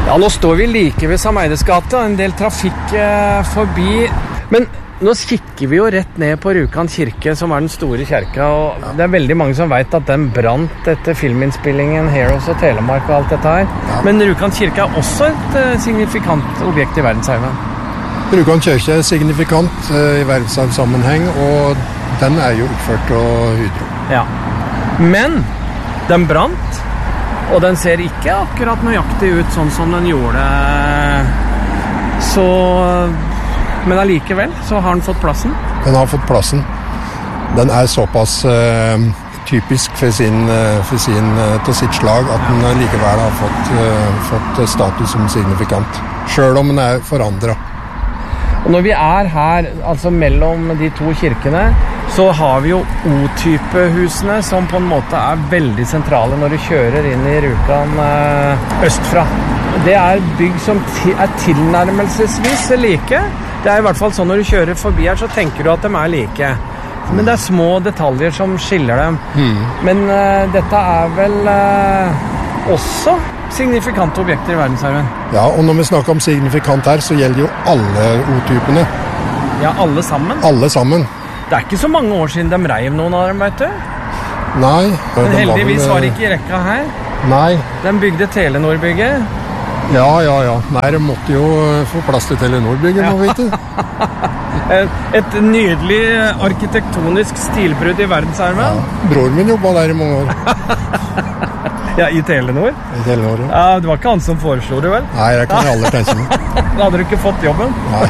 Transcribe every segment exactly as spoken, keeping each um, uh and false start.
Ja, nå står vi like ved Sameides gate, en del trafikk eh, forbi. Men nå kikker vi jo rett ned på Rjukan kirke, som er den store kirka, og ja. Det er veldig mange som vet at den brant etter filminnspillingen Heroes og Telemark og alt dette her. Ja. Men Rjukan kirke er også et uh, signifikant objekt i verdensarven. Rjukan kirke er signifikant uh, i verdensarvsammenheng, og den er jo oppført av Hydro. Ja, men den brant, og den ser ikke akkurat nøyaktig ut sånn som den gjorde. Så, men allikevel så har den fått plassen. Den har fått plassen. Den er såpass uh, typisk for sin, uh, for sin uh, til sitt slag at den likevel har fått, uh, fått status som signifikant. Selv om den er forandret. Og når vi er her, altså mellom de to kirkene, så har vi jo O-type-husene som på en måte er veldig sentrale når du kjører inn i Rjukan eh, østfra. Det er bygg som ti- er tilnærmelsesvis like. Det er i hvert fall sånn når du kjører forbi her, så tenker du at de er like. Men det er små detaljer som skiller dem. Mm. Men eh, dette er vel eh, også signifikante objekter i verdensarven. Ja, og når vi snakker om signifikant her, så gjelder jo alle O-typene. Ja, alle sammen? Alle sammen. Det er ikke så mange år siden de reiv noen av dem, vet du? Nei. Men heldigvis var det ikke i rekka her. Nei. De bygde Telenor-bygget. Ja, ja, ja. Nei, de måtte jo få plass til Telenor-bygget, ja. Nå vet du. Et nydelig arkitektonisk stilbrudd i verdensarven. Ja. Bror min jobbet der i mange år. Ja, i Telenor? I Telenor, ja. Ja, det var ikke han som foreslo det, vel? Nei, det kan jeg aldri tenke meg. Da hadde du ikke fått jobben. Nei.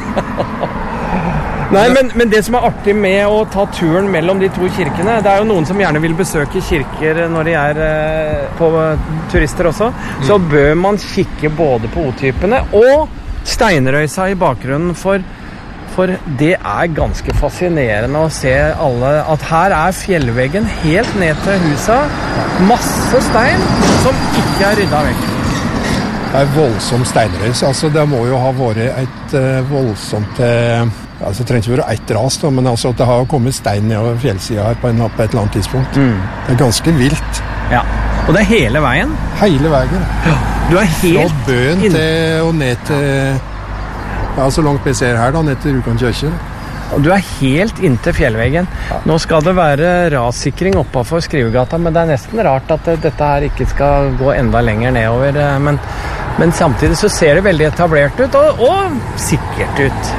Nei, men, men det som er artig med å ta turen mellom de to kirkene, det er jo noen som gjerne vil besøke kirker når de er eh, på turister også, mm. så bør man kikke både på O-typene og steinrøysa i bakgrunnen, for, for det er ganske fascinerende å se alle, at her er fjellveggen helt ned til huset, masse stein som ikke er ryddet vekk. Det er voldsom steinrøys, altså det må jo ha vært et uh, voldsomt... Uh, Altså, det trenger ikke være ett ras, da, men altså, det har kommet stein nedover fjellsiden her på, en, på et eller annet tidspunkt. Mm. Det er ganske vilt. Ja, og det er hele veien? Hele veien. Ja, du er helt... Fra bøen inn... til, og ned til... Ja, så langt vi ser her da, ned til Rjukan kirke. Og du er helt inntil fjellveggen. Ja. Nå skal det være rassikring oppe for Skrivegata, men det er nesten rart at dette her ikke skal gå enda lenger nedover. Men, men samtidig så ser det veldig etablert ut, og, og sikkert ut.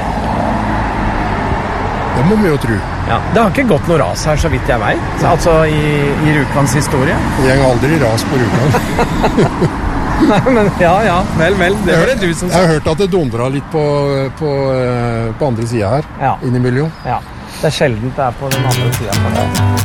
Det må vi jo tro. Ja, det har ikke gått noe ras her, så vidt jeg vet. Altså i, i Rjukans historie. Det går aldri ras på Rjukan. Nei, men ja, ja. Vel, vel. Det var det du som sa. Jeg har hørt at det dundret litt på, på, på andre siden her. Ja. Innimellom. Ja, det er sjeldent det er på den andre siden. Ja.